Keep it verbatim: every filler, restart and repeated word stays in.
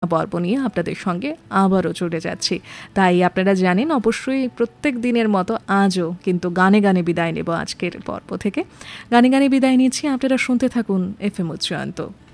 পর্ব নিয়ে আপনাদের সঙ্গে আবারও জুড়ে যাচ্ছি। তাই আপনারা জানেন অবশ্যই প্রত্যেক দিনের মতো আজও কিন্তু গানে গানে বিদায় নেব আজকের পর্ব থেকে। গানে গানে বিদায় নিচ্ছি, আপনারা শুনতে থাকুন এফ এম উচ্চায়ন্ত।